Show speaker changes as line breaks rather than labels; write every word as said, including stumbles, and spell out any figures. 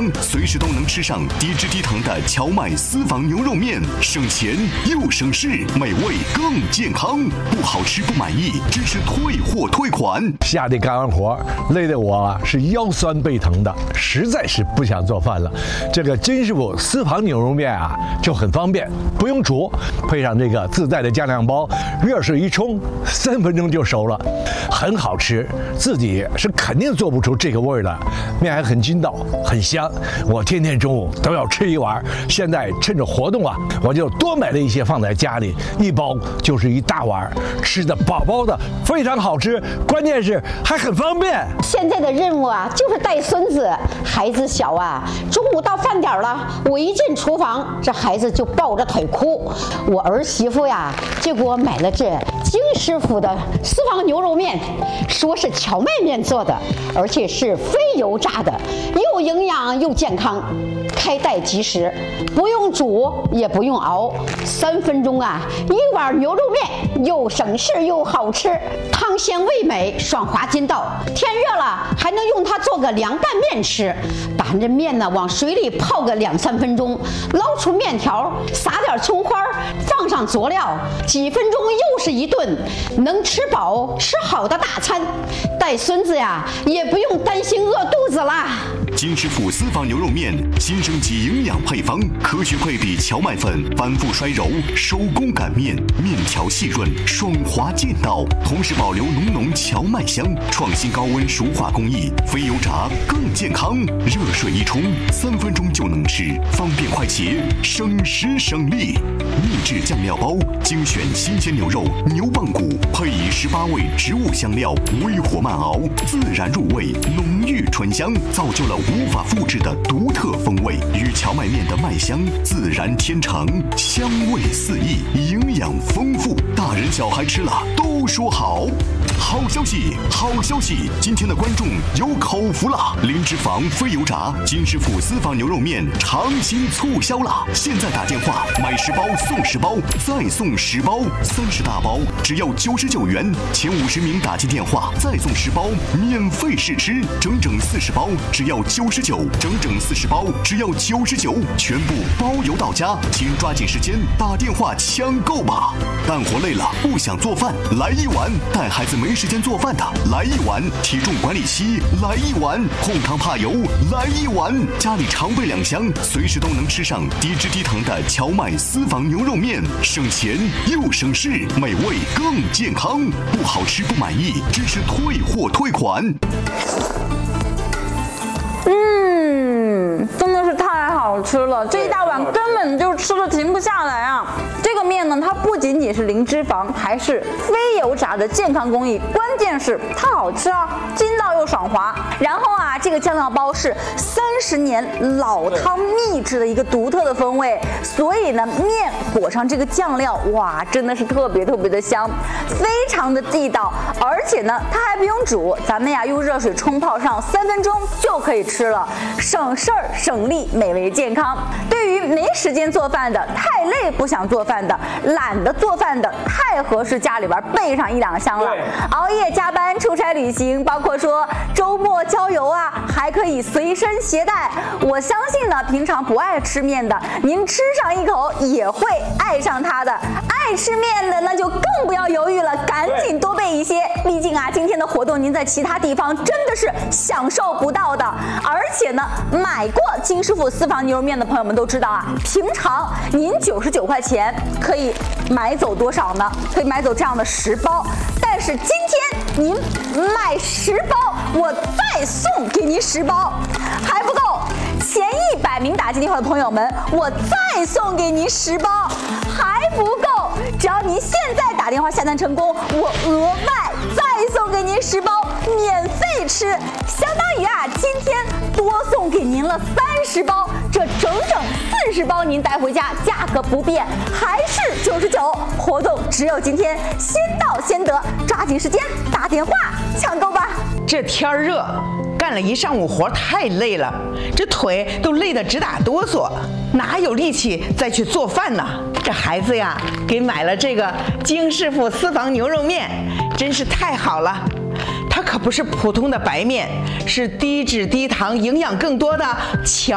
随时都能吃上低脂低糖的荞麦私房牛肉面，省钱又省事，美味更健康。不好吃不满意，支持退货退款。
下地干完活，累得我啊是腰酸背疼的，实在是不想做饭了。这个金师傅私房牛肉面啊就很方便，不用煮，配上这个自带的酱料包，热水一冲，三分钟就熟了，很好吃。自己是肯定做不出这个味儿的，面还很筋道，很香。我天天中午都要吃一碗。现在趁着活动啊，我就多买了一些放在家里，一包就是一大碗，吃的饱饱的，非常好吃。关键是还很方便。
现在的任务啊，就是带孙子，孩子小啊，中午到饭点了，我一进厨房，这孩子就抱着腿哭。我儿媳妇呀，就给我买了这金师傅的私房牛肉面，说是荞麦面做的，而且是非油炸的，又营养又健康，开袋即食，不用煮也不用熬，三分钟啊，一碗牛肉面又省事又好吃，汤鲜味美，爽滑筋道。天热了还能用它做个凉拌面吃，把这面呢往水里泡个两三分钟，捞出面条，撒点葱花，放上佐料，几分钟又是一顿，能吃饱吃好的大餐。带孙子呀，也不用担心饿肚子啦。
金师傅私房牛肉面新升级营养配方，科学配比荞麦粉，反复摔揉，手工擀面，面条细润，爽滑劲道，同时保留浓浓荞麦香。创新高温熟化工艺，非油炸更健康。热水一冲，三分钟就能吃，方便快捷，省时省力。秘制酱料包，精选新鲜牛肉、牛棒骨，配以十八味植物香料，微火慢熬，自然入味，浓郁醇香，造就了无法复制的独特风味，与荞麦面的麦香自然天成，香味四溢，营养丰富，大人小孩吃了都说好。好消息，好消息！今天的观众有口福了，零脂肪非油炸金师傅私房牛肉面长期促销了，现在打电话买十包送十包，再送十包，三十大包只要九十九元，前五十名打进电话再送十包，免费试吃，整整四十包只要九十九，整整四十包只要九十九，全部包邮到家，请抓紧时间打电话抢购吧！干活累了不想做饭，来一碗；带孩子没时间做饭的，来一碗；体重管理期，来一碗；控糖怕油，来一碗；家里常备两箱，随时都能吃上低脂低糖的荞麦私房牛肉面，省钱又省事，美味更健康。不好吃不满意，支持退货退款。
嗯，真的是太好吃了，这一大碗根本就吃的停不下来啊！这个面呢，它不仅仅是零脂肪，还是非油炸的健康工艺，关键是它好吃啊，筋道又爽滑。然后啊，这个酱料包是三十年老汤秘制的一个独特的风味，所以呢，面裹上这个酱料，哇，真的是特别特别的香，非常的地道。而且呢，它还不用煮，咱们呀用热水冲泡上三分钟就可以吃了，省事儿省力，美味健康。对于没时间做饭的，太累不想做饭的，懒得做饭的，太合适家里边备上一两箱了。熬夜加班、出差旅行，包括说周末郊游啊，还可以随身携带。我相信呢，平常不爱吃面的，您吃上一口也会爱上它的。爱吃面的那就更不要犹豫了，赶紧多备一些。毕竟啊，今天的活动您在其他地方真的是享受不到的。而且呢，买过金师傅私房牛肉面的朋友们都知道啊，平常您九十九块钱可以买走多少呢？可以买走这样的十包，但是今天您买十包，我再送给您十包，还不够。前一百名打进电话的朋友们，我再送给您十包，还不够。只要您现在打电话下单成功，我额外再送给您十包，免费吃，相当于啊，今天多送给您了三十包，这整整四十包您带回家，价格不变，还是九十九。活动只有今天，先到先得，抓紧时间打电话抢购吧。
这天热，干了一上午活太累了，这腿都累得直打哆嗦，哪有力气再去做饭呢？这孩子呀，给买了这个金师傅私房牛肉面，真是太好了。它可不是普通的白面，是低脂低糖、营养更多的荞